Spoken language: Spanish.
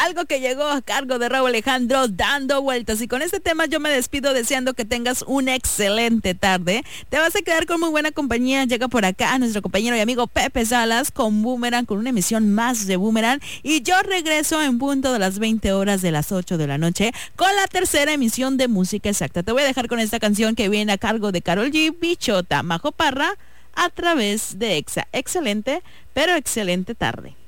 algo que llegó a cargo de Raúl Alejandro, Dando Vueltas. Y con este tema yo me despido deseando que tengas una excelente tarde. Te vas a quedar con muy buena compañía. Llega por acá nuestro compañero y amigo Pepe Salas con Boomerang, con una emisión más de Boomerang. Y yo regreso en punto de las 20 horas de las 8 de la noche con la tercera emisión de Música Exacta. Te voy a dejar con esta canción que viene a cargo de Karol G, Bichota, Majo Parra, a través de Exa. Excelente, pero excelente tarde.